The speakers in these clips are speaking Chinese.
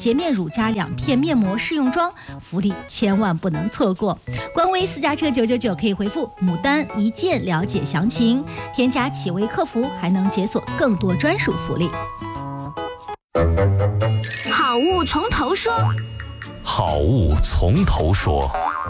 洁面乳加2片面膜试用装，福利千万不能错过。官微私家车999可以回复牡丹一键了解详情，添加企微客服还能解锁更多专属福利。 好物从头说， 好物从头说。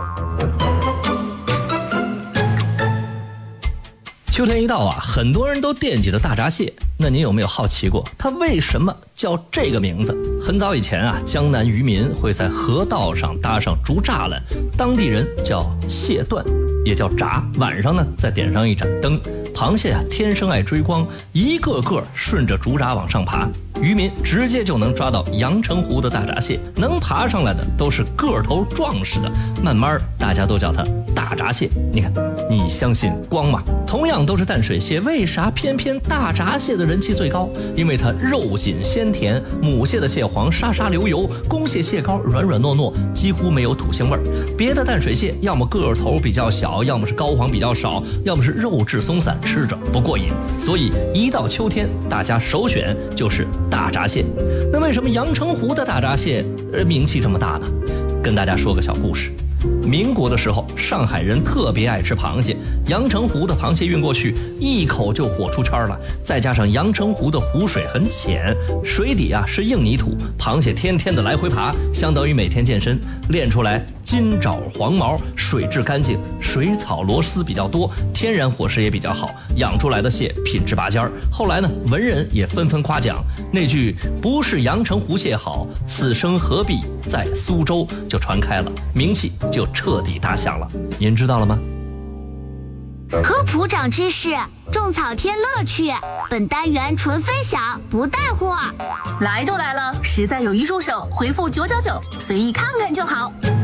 秋天一到啊，很多人都惦记着大闸蟹。那您有没有好奇过，它为什么叫这个名字？很早以前啊，江南渔民会在河道上搭上竹栅栏，当地人叫蟹段，也叫闸。晚上呢，再点上一盏灯。螃蟹啊，天生爱追光，一个个顺着竹闸往上爬。渔民直接就能抓到阳澄湖的大闸蟹，能爬上来的都是个头壮实的，慢慢大家都叫它大闸蟹。你看，你相信光吗？同样都是淡水蟹，为啥偏偏大闸蟹的人气最高？因为它肉紧鲜甜，母蟹的蟹黄沙沙流油，公蟹蟹膏软软糯糯，几乎没有土腥味儿。别的淡水蟹要么个头比较小，要么是膏黄比较少，要么是肉质松散，吃着不过瘾。所以一到秋天，大家首选就是大闸蟹。那为什么阳澄湖的大闸蟹名气这么大呢？跟大家说个小故事。民国的时候，上海人特别爱吃螃蟹，阳澄湖的螃蟹运过去，一口就火出圈了。再加上阳澄湖的湖水很浅，水底啊是硬泥土，螃蟹天天的来回爬，相当于每天健身，练出来金爪黄毛，水质干净，水草螺丝比较多，天然伙食也比较好，养出来的蟹品质拔尖儿。后来呢，文人也纷纷夸奖，那句不是阳澄湖蟹好，此生何必在苏州就传开了，名气就彻底打响了。您知道了吗？ 科普长知识，种草添乐趣。本单元纯分享，不带货。 来都来了，实在有一助手，回复999，随意看看就好。